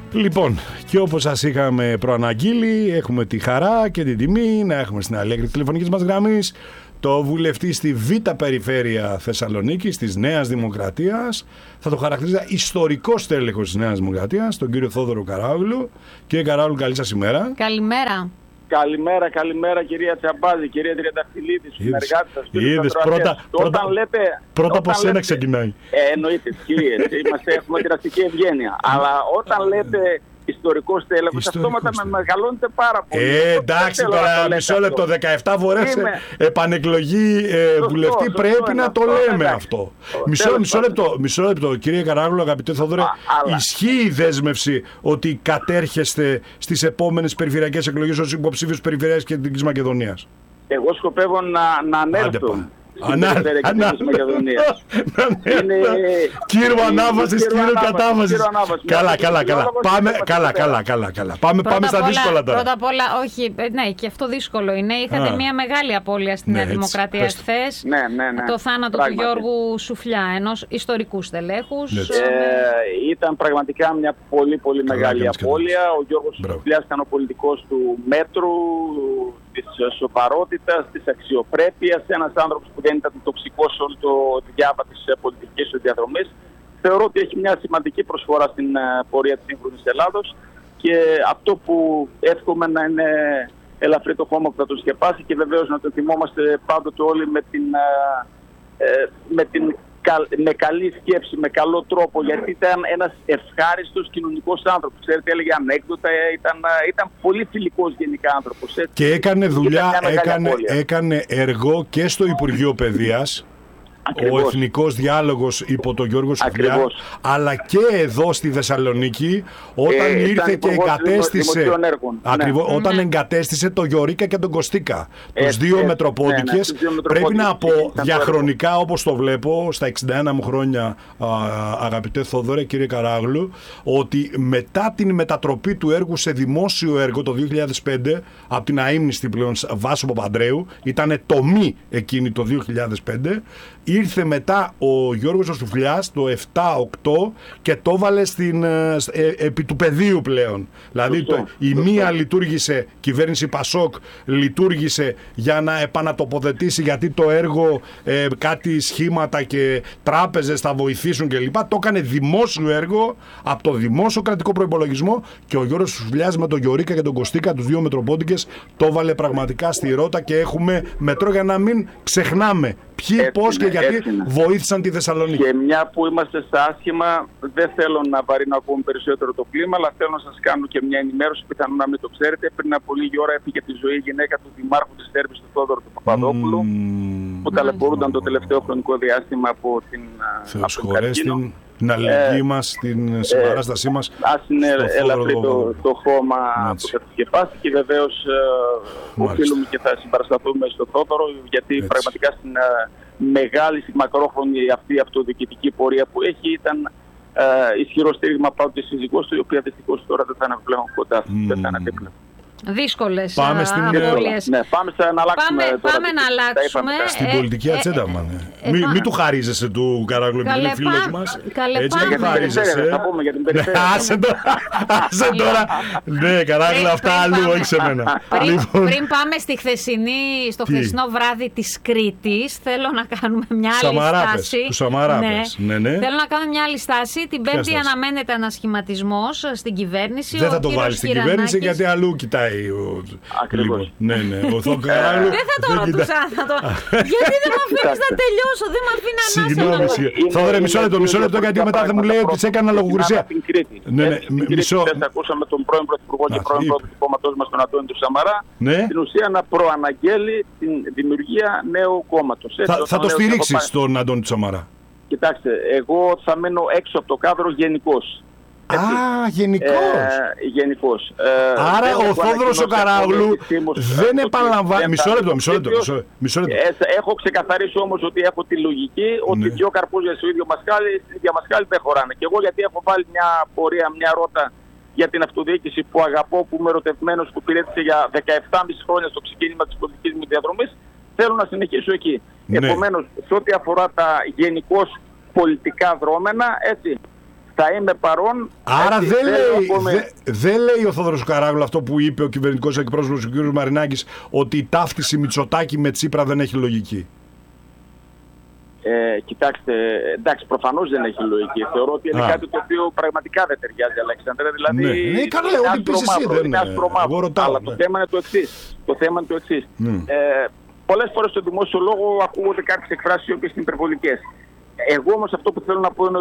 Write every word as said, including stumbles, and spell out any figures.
Λοιπόν, και όπως σας είχαμε προαναγγείλει, έχουμε τη χαρά και την τιμή να έχουμε στην άλλη άκρη της τηλεφωνικής μας γραμμής το βουλευτή στη Β' Περιφέρεια Θεσσαλονίκης της Νέας Δημοκρατίας. Θα το χαρακτηρίζα ιστορικό στέλεχος της Νέας Δημοκρατίας, τον κύριο Θόδωρο Καράγλου. Κύριε Καράγλου, καλή σας ημέρα. Καλημέρα. Καλημέρα, καλημέρα κυρία Τσαμπάζη, κυρία Τριανταφυλλίδη, στους συνεργάτες σας. Είδες, πρώτα, πρώτα, λέτε, πρώτα από σένα λέτε, ξεκινάει. Ε, εννοείται, κυρίες, είμαστε, έχουμε την αστική ευγένεια. Αλλά όταν λέτε ιστορικό στέλεχος, αυτόματα με μεγαλώνετε πάρα πολύ. Ε, εντάξει, τώρα μισό λεπτό, δεκαεπτά φορές επανεκλογή ε, βουλευτή, σωστό, πρέπει σωστό, να το λέμε εντάξει. αυτό. Μισό, μισό, λεπτό, μισό λεπτό, κύριε Καράγλου, αγαπητέ Θόδωρε, ισχύει η δέσμευση ότι κατέρχεστε στις επόμενες περιφερειακές εκλογές ως υποψήφιος περιφερειάς και Κεντρικής Μακεδονίας? Εγώ σκοπεύω να, να ανέλθω. Κύριο ανάβασης, κύριο κατάβασης. Καλά, καλά, καλά. Πάμε, καλά, καλά, καλά, καλά. Πάμε, πάμε στα δύσκολα τώρα. Πρώτα απ' όλα, όχι, ναι, και αυτό δύσκολο είναι. Είχατε μια μεγάλη απώλεια στη Νέα Δημοκρατία χθες. Το θάνατο του Γιώργου Σουφλιά, ενός ιστορικού στελέχους. Ήταν πραγματικά μια πολύ, πολύ μεγάλη απώλεια. Ο Γιώργος Σουφλιάς ήταν ο πολιτικός του μέτρου, της σοβαρότητας, της αξιοπρέπειας, ένας άνθρωπος που δεν ήταν τοξικός σε όλο το διάβα της πολιτικής του διαδρομής. Θεωρώ ότι έχει μια σημαντική προσφορά στην πορεία της σύγχρονης Ελλάδος και αυτό που εύχομαι να είναι ελαφρύ το χώμα που θα το σκεπάσει και βεβαίως να το θυμόμαστε πάντοτε όλοι με την, ε, με την με καλή σκέψη, με καλό τρόπο, γιατί ήταν ένας ευχάριστος κοινωνικός άνθρωπος. Ξέρετε, έλεγε ανέκδοτα, ήταν, ήταν πολύ φιλικός γενικά άνθρωπος. Έτσι. Και έκανε δουλειά, έκανε, έκανε έργο και στο Υπουργείο Παιδείας. Ακριβώς. Ο εθνικός διάλογος υπό τον Γιώργο Σουφλιά, αλλά και εδώ στη Θεσσαλονίκη όταν ε, ήρθε και εγκατέστησε ακριβώς, ναι. όταν ναι. εγκατέστησε το Γιωρίκα και τον Κωστίκα, ε, τους δύο ε, μετροπόντικες. Ναι, ναι, πρέπει να πω διαχρονικά, όπως το βλέπω στα εξήντα ένα μου χρόνια, α, αγαπητέ Θόδωρε, κύριε Καράγλου, ότι μετά την μετατροπή του έργου σε δημόσιο έργο το δύο χιλιάδες πέντε από την αείμνηστη πλέον Βάσο Παπανδρέου, ήταν τομή εκείνη το δύο χιλιάδες πέντε, ήρθε μετά ο Γιώργος ο Σουφλιάς το επτά οκτώ και το έβαλε στην, ε, επί του πεδίου πλέον. Δηλαδή το, η μία λειτουργήσε, κυβέρνηση Πασόκ λειτουργήσε για να επανατοποθετήσει, γιατί το έργο ε, κάτι σχήματα και τράπεζες θα βοηθήσουν κλπ. Το έκανε δημόσιο έργο από το δημόσιο κρατικό προϋπολογισμό και ο Γιώργος Σουφλιάς με τον Γιωρίκα και τον Κωστίκα, τους δύο μετροπόντικες, το έβαλε πραγματικά στη ρότα και έχουμε μετρό για να μην ξεχνάμε ποιοι, πώς και γιατί έθινα. βοήθησαν τη Θεσσαλονίκη. Και μια που είμαστε στα άσχημα, δεν θέλω να βαρύνω ακόμη περισσότερο το κλίμα, αλλά θέλω να σας κάνω και μια ενημέρωση, πιθανόν να μην το ξέρετε. Πριν από λίγη ώρα έφυγε από τη ζωή η γυναίκα του Δημάρχου της Θέρμης, του Θόδωρου του Παπαδόπουλου, mm. που ταλαιπωρούνταν το τελευταίο χρονικό διάστημα από την καρκίνο. Την αλληλεγγύη ε, μας, την συμπαράστασή ε, μας. Ας είναι ελαφρύ το, το χώμα που θα σκεπάσει και βεβαίως ε, οφείλουμε και θα συμπαρασταθούμε στο Θόδωρο, γιατί Έτσι. πραγματικά στην ε, μεγάλη, στη μακρόχρονη αυτή αυτοδιοικητική πορεία που έχει ήταν ε, ισχυρό στήριγμα πάνω τη σύζυγός του, η οποία δυστυχώς τώρα δεν θα είναι πλέον κοντά, mm. δεν θα είναι δίπλα. Δύσκολες πάμε στην απώλειες. Ναι, πάμε σε να αλλάξουμε. Πάμε, τώρα, πάμε να αλλάξουμε. Στην ε, πολιτική ατζέντα, ε, μάνε. Ε, μην μη του χαρίζεσαι του Καράγλου, επειδή είναι φίλος μας. Έτσι δεν του χαρίζεσαι. Θα πούμε για την περιφέρεια. Άσε τώρα. Άσε τώρα. Ναι, Καράγλου, αυτά αλλού, όχι σε μένα. Πριν πάμε στη χθεσινή, στο χθεσινό βράδυ της Κρήτης, θέλω να κάνουμε μια άλλη στάση. Του Σαμαράπες. Θέλω να κάνουμε μια άλλη στάση. Την Πέμπτη αναμένεται ανασχηματισμός στην κυβέρνηση. Δεν θα το βάλει στην κυβέρνηση, γιατί αλλού κοιτάει. Ακριβώς. Ναι, ναι. Ο Θοκαράγλου. Δεν θα το ρωτούσα. Γιατί δεν με αφήνεις να τελειώσω, δεν με αφήνει να ανάσχω. Συγγνώμη. Θόδωρε, μισό λεπτό, μισό λεπτό, γιατί μετά θα μου λέει ότι σε έκανα λογοκρισία. Ναι, ναι, μισό. Ακούσαμε τον πρώην Πρωθυπουργό και πρώην Πρόεδρο του κόμματός μας, τον Αντώνη του Σαμαρά, στην ουσία να προαναγγέλει την δημιουργία νέου κόμματος. Θα το στηρίξεις τον Αντώνη του Σαμαρά? Κοιτάξτε, εγώ θα μένω έξω από το κάδρο γενικώς. Α, γενικώς. Ε, γενικώς. Ε, Άρα ο Θόδωρος ο Καράγλου δεν επαναλαμβάνει. Μισό λεπτό, μισό λεπτό. Μισό λεπτό. Ε, έχω ξεκαθαρίσει όμως ότι έχω τη λογική ότι ναι. δύο καρπούζια στο ίδιο μασκάλι, στην ίδια μασκάλι δεν χωράνε. Και εγώ, γιατί έχω βάλει μια πορεία, μια ρότα για την αυτοδιοίκηση που αγαπώ, που είμαι ερωτευμένος, που υπηρέτησε για δεκαεπτά και μισό χρόνια στο ξεκίνημα της πολιτικής μου διαδρομής, θέλω να συνεχίσω εκεί. Ναι. Επομένως, σε ό,τι αφορά τα γενικώς πολιτικά δρόμενα, έτσι. θα είμαι παρόν. Άρα έτσι, δεν, λέει, πούμε... δε, δεν λέει ο Θόδωρος Καράγλου αυτό που είπε ο κυβερνητικός εκπρόσωπος ο κ. Μαρινάκης, ότι η ταύτιση Μητσοτάκη με Τσίπρα δεν έχει λογική. Ε, κοιτάξτε, εντάξει, προφανώς δεν έχει λογική. Θεωρώ ότι είναι Α. κάτι το οποίο πραγματικά δεν ταιριάζει, Αλέξανδρε. Δηλαδή, ναι, ναι, καλά, ό,τι πεις εσύ δεν είναι. Αλλά το θέμα είναι το εξής. Το θέμα είναι το εξής. Mm. Ε, πολλές φορές στο δημόσιο λόγο ακούγονται κάποιες εκφράσεις οι οποίες είναι υπερβολικές. Εγώ όμως αυτό που θέλω να πω είναι